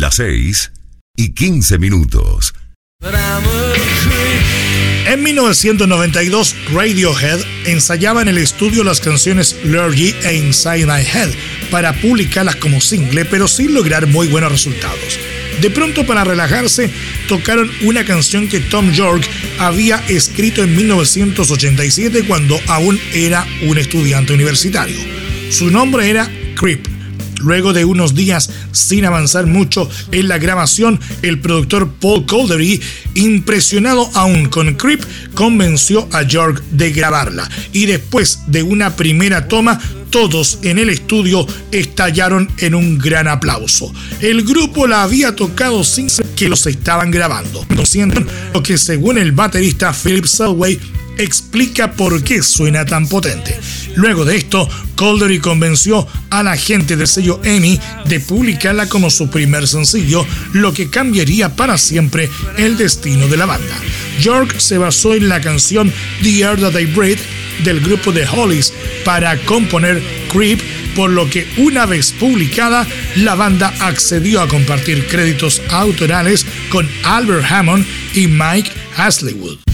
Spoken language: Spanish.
Las 6:15. En 1992, Radiohead ensayaba en el estudio las canciones Lurgy e Inside My Head para publicarlas como single, pero sin lograr muy buenos resultados. De pronto, para relajarse, tocaron una canción que Thom Yorke había escrito en 1987 cuando aún era un estudiante universitario. Su nombre era Creep. Luego de unos días sin avanzar mucho en la grabación, el productor Paul Caldery, impresionado aún con Creep, convenció a Yorke de grabarla. Y después de una primera toma, todos en el estudio estallaron en un gran aplauso. El grupo la había tocado sin saber que los estaban grabando. Lo que, según el baterista Philip Selway, explica por qué suena tan potente. Luego de esto, Caldery convenció a la gente del sello EMI de publicarla como su primer sencillo, lo que cambiaría para siempre el destino de la banda. Yorke se basó en la canción The Air That I Breathe del grupo The Hollies para componer Creep, por lo que una vez publicada, la banda accedió a compartir créditos autorales con Albert Hammond y Mike Hazlewood.